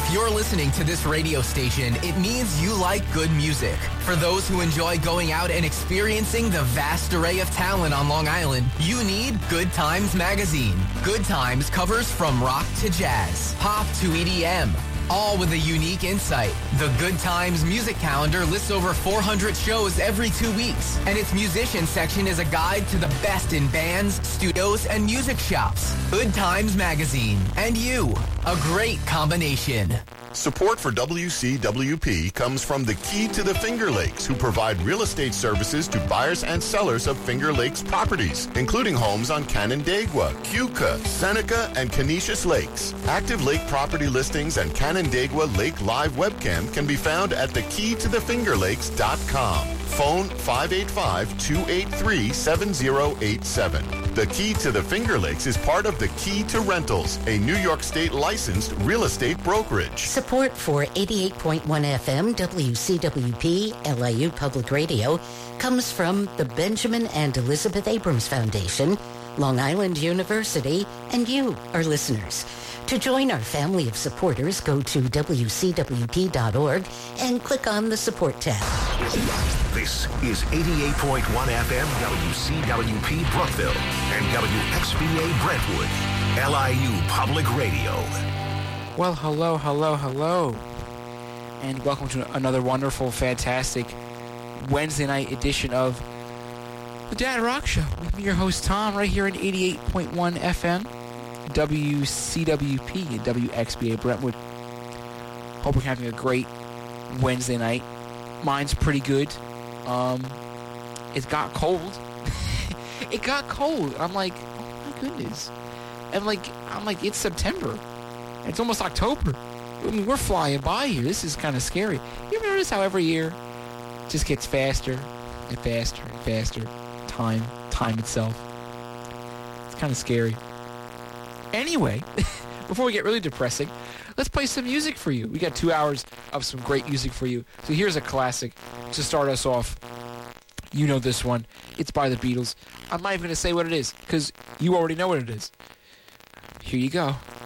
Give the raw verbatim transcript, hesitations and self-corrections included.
If you're listening to this radio station, it means you like good music. For those who enjoy going out and experiencing the vast array of talent on Long Island, you need Good Times Magazine. Good Times covers from rock to jazz, pop to E D M, all with a unique insight. The Good Times music calendar lists over four hundred shows every two weeks, and its musician section is a guide to the best in bands, studios, and music shops. Good Times Magazine and you, a great combination. Support for W C W P comes from the Key to the Finger Lakes, who provide real estate services to buyers and sellers of Finger Lakes properties, including homes on Canandaigua, Keuka, Seneca, and Canisius Lakes. Active lake property listings and Canandaigua Lake Live webcam can be found at the key to the finger lakes dot com. Phone five eight five, two eight three, seven zero eight seven. The Key to the Finger Lakes is part of the Key to Rentals, a New York State licensed real estate brokerage. Support for eighty-eight point one F M W C W P L I U Public Radio comes from the Benjamin and Elizabeth Abrams Foundation, Long Island University, and you, our listeners. To join our family of supporters, go to W C W P dot org and click on the Support tab. This is eighty-eight point one F M W C W P Brookville and W X B A Brentwood, L I U Public Radio. Well, hello, hello, hello, and welcome to another wonderful, fantastic Wednesday night edition of the Dad Rock Show. With me, your host, Tom, right here in eighty-eight point one F M, W C W P and W X B A Brentwood. Hope we're having a great Wednesday night. Mine's pretty good. Um, it got cold. It got cold. I'm like, oh my goodness. And like, I'm like, it's September. It's almost October. I mean, we're flying by here. This is kind of scary. You ever notice how every year it just gets faster and faster and faster? Time, time itself. It's kind of scary. Anyway, before we get really depressing, let's play some music for you. We got two hours of some great music for you. So here's a classic to start us off. You know this one. It's by the Beatles. I'm not even going to say what it is because you already know what it is. Here you go.